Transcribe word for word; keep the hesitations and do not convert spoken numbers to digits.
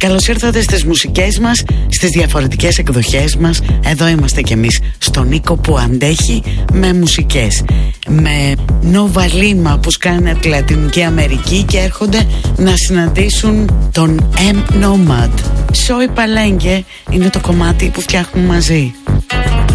Καλώς ήρθατε στις μουσικές μας, στις διαφορετικές εκδοχές μας. Εδώ είμαστε κι εμείς, στον Νίκο που αντέχει με μουσικές. Με Nova Lima που σκάνε από τη Λατινική Αμερική και έρχονται να συναντήσουν τον M Nomad. Soy Palenque είναι το κομμάτι που φτιάχνουν μαζί.